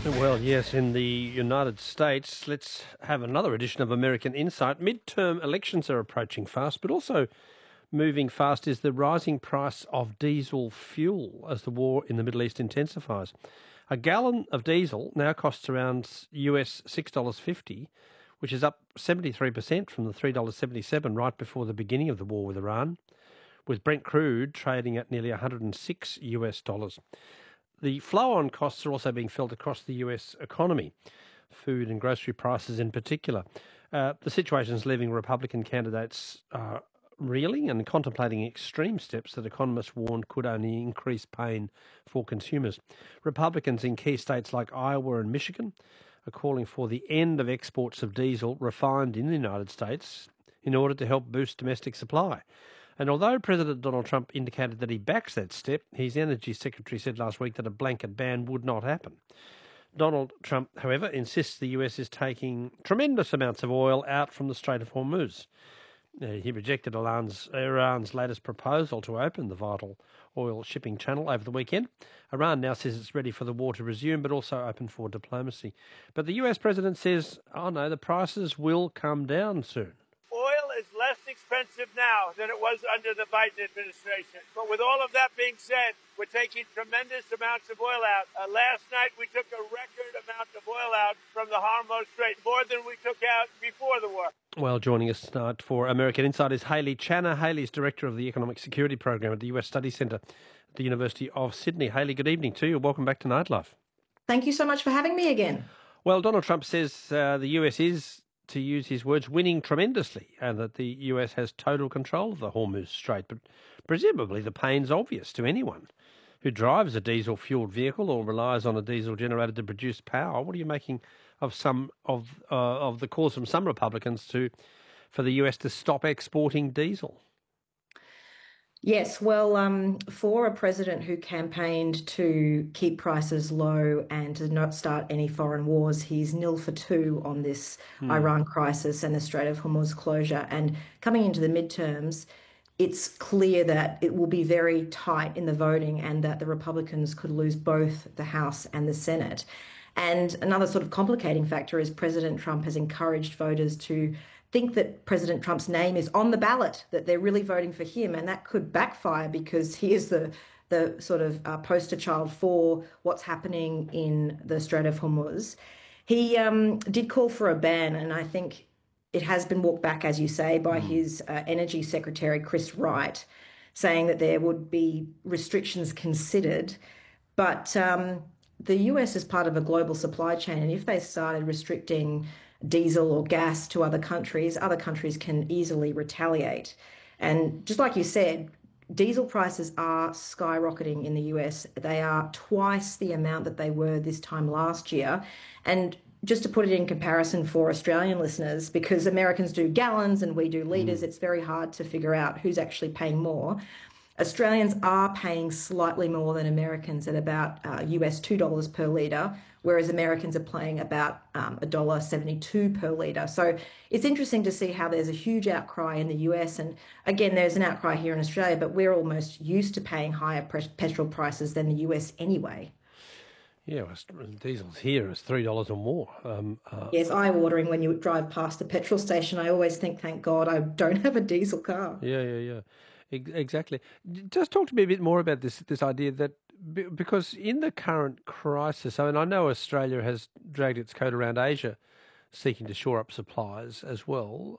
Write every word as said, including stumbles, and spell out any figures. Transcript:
Well, yes, in the United States, let's have another edition of American Insight. Midterm elections are approaching fast, but also moving fast is the rising price of diesel fuel as the war in the Middle East intensifies. A gallon of diesel now costs around U S six dollars fifty, which is up seventy-three percent from the three dollars seventy-seven right before the beginning of the war with Iran, with Brent crude trading at nearly one hundred six U S dollars. The flow-on costs are also being felt across the U S economy, food and grocery prices in particular. Uh, the situation is leaving Republican candidates uh, reeling and contemplating extreme steps that economists warned could only increase pain for consumers. Republicans in key states like Iowa and Michigan are calling for the end of exports of diesel refined in the United States in order to help boost domestic supply. And although President Donald Trump indicated that he backs that step, his Energy Secretary said last week that a blanket ban would not happen. Donald Trump, however, insists the U S is taking tremendous amounts of oil out from the Strait of Hormuz. Uh, he rejected Iran's, Iran's latest proposal to open the vital oil shipping channel over the weekend. Iran now says it's ready for the war to resume, but also open for diplomacy. But the U S president says, oh no, the prices will come down soon. Oil is less expensive now than it was under the Biden administration. But with all of that being said, we're taking tremendous amounts of oil out. Uh, last night, we took a record amount of oil out from the Hormuz Strait, more than we took out before the war. Well, joining us tonight for American Insight is Hayley Channer. Hayley's Director of the Economic Security Program at the U S Study Centre at the University of Sydney. Hayley, good evening to you. Welcome back to Nightlife. Thank you so much for having me again. Well, Donald Trump says uh, the U S is, to use his words, winning tremendously and that the U S has total control of the Hormuz Strait. But presumably the pain's obvious to anyone who drives a diesel-fuelled vehicle or relies on a diesel generator to produce power. What are you making of some of uh, of the calls from some Republicans to for the U S to stop exporting diesel? Yes, well, um, for a president who campaigned to keep prices low and to not start any foreign wars, he's nil for two on this hmm. Iran crisis and the Strait of Hormuz closure. And coming into the midterms, it's clear that it will be very tight in the voting and that the Republicans could lose both the House and the Senate. And another sort of complicating factor is President Trump has encouraged voters to think that President Trump's name is on the ballot, that they're really voting for him, and that could backfire because he is the the sort of uh, poster child for what's happening in the Strait of Hormuz. He um, did call for a ban, and I think it has been walked back, as you say, by mm. his uh, Energy Secretary, Chris Wright, saying that there would be restrictions considered. But um, the U S is part of a global supply chain, and if they started restricting diesel or gas to other countries, other countries can easily retaliate. And just like you said, diesel prices are skyrocketing in the U S. They are twice the amount that they were this time last year. And just to put it in comparison for Australian listeners, because Americans do gallons and we do litres, mm. it's very hard to figure out who's actually paying more. Australians are paying slightly more than Americans at about uh, U S two dollars per litre, whereas Americans are paying about um, one dollar seventy-two per litre. So it's interesting to see how there's a huge outcry in the U S. And again, there's an outcry here in Australia, but we're almost used to paying higher pre- petrol prices than the U S anyway. Yeah, well, diesel's here is three dollars or more. Um, uh, yes, eye-watering when you drive past a petrol station. I always think, thank God, I don't have a diesel car. Yeah, yeah, yeah. Exactly. Just talk to me a bit more about this this idea that because in the current crisis, I mean, I know Australia has dragged its coat around Asia, seeking to shore up supplies as well.